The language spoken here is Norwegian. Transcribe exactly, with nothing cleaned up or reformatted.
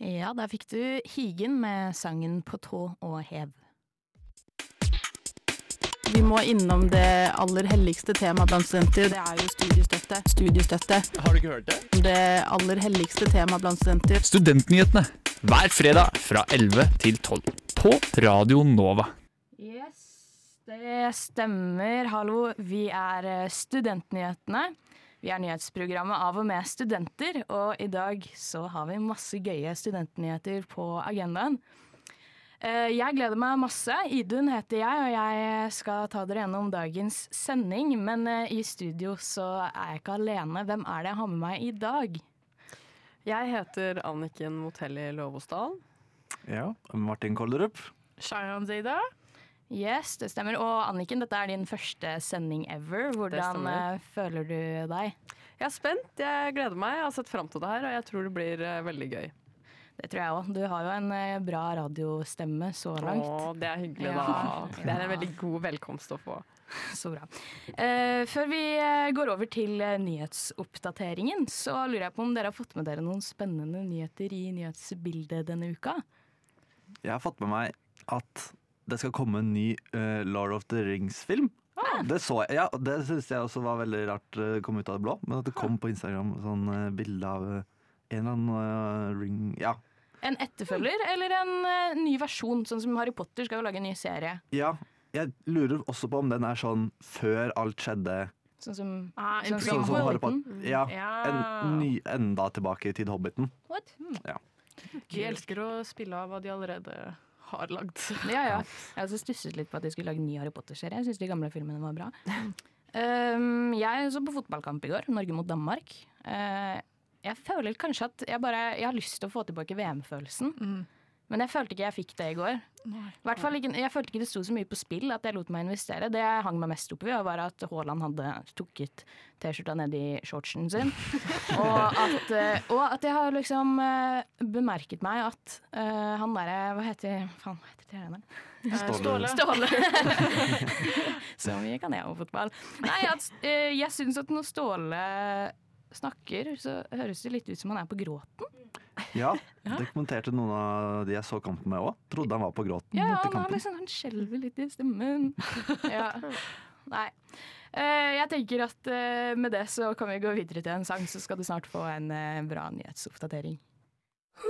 Ja, der fikk du Higen med sangen På tå og hev. Vi må innom det aller helligste tema blant studenter. Det er jo studiestøtte. Studiestøtte. Har du ikke hørt det? Det aller helligste tema blant studenter. Studentnyhetene. Hver fredag fra elleve til tolv. På Radio Nova. Yes, det stemmer. Hallo, vi er Studentnyhetene. Vi er nyhetsprogrammet av og med studenter, og i dag så har vi masse gøye studentnyheter på agendaen. Jeg gleder meg masse. Idun heter jeg, og jeg skal ta dere gjennom dagens sending. Men i studio så er jeg ikke alene. Hvem er det jeg har med meg i dag? Jeg heter Anniken Motelli Lovosdal. Ja, Martin Kolderup. Shayan Zida. Yes, det stemmer. Og Anniken, dette er din første sending ever. Hvordan føler du deg? Jeg er spent, jeg gleder meg. Jeg har sett frem til det her, og jeg tror det blir uh, veldig gøy. Det tror jeg også. Du har jo en uh, bra radiostemme så langt. Åh, det er hyggelig ja. da. Det er en veldig god velkomst å få. Så bra. Uh, før vi uh, går over til uh, nyhetsoppdateringen, så lurer jeg på om dere har fått med dere noen spennende nyheter i nyhetsbildet denne uka? Jeg har fått med meg at det skal komme en ny uh, Lord of the Rings-film. Ah. Det så jeg, ja, det synes jeg også var veldig rart uh, kom ut av det blå. Men at det kom på Instagram sånn uh, bilde av uh, en eller annen uh, ring, ja. En etterfølger eller en uh, ny versjon, sånn som Harry Potter skal jo lage en ny serie. Ja, jeg lurer også på om den er sånn før alt skjedde. Sånn som, ah, sånn sånn som Harry Potter. Ja, ja. En ny, enda tilbake til Hobbiten. What? Mm. Ja. De elsker å spille av hva de allerede har lagd. Ja, ja. Jeg har også stusset litt på at de skulle lage en ny Harry Potter-serie. Jeg synes de gamle filmene var bra. um, jeg så på fotballkamp i går, Norge mot Danmark. Uh, jeg føler kanskje at jeg bare jeg har lyst til å få tilbake V M-følelsen. Mm. Men jeg følte ikke jeg fikk det i går. I hvert fall ikke, jeg følte ikke det sto så mye på spill at jeg lot meg investere. Det jeg hang meg mest opp i var at Haaland hadde tukket T-skjorta ned i shortsen sin. og, at, og at jeg har liksom bemerket meg at uh, han derre, hva heter faen, hva heter treneren? Ståle. Ståle. Så mye kan jeg om fotball. Nei, at, uh, jeg synes at når Ståle snakker, så høres det litt ut som han er på gråten. Ja, det kommenterte noen av de jeg så kampen med også. Trodde han var på gråten. Ja, han har liksom, han skjelver litt i stemmen. Ja. Nei. Uh, jeg tenker at uh, med det så kan vi gå videre til en sang, så skal du snart få en uh, bra nyhetsoppdatering.